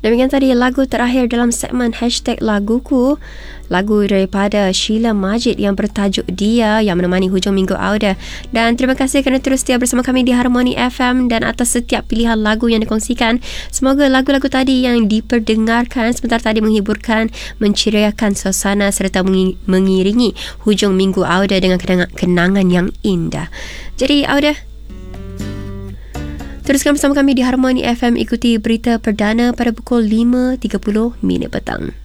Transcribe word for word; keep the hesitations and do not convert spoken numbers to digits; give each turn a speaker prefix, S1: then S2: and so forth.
S1: Demikian tadi lagu terakhir dalam segmen Hashtag Laguku, lagu daripada Sheila Majid yang bertajuk Dia, yang menemani hujung minggu Auda. Dan terima kasih kerana terus setia bersama kami di Harmoni F M dan atas setiap pilihan lagu yang dikongsikan. Semoga lagu-lagu tadi yang diperdengarkan sebentar tadi menghiburkan, menceriakan suasana serta mengiringi hujung minggu Auda dengan kenangan yang indah. Jadi Auda, teruskan bersama kami di Harmoni F M. Ikuti berita perdana pada pukul lima tiga puluh minit petang.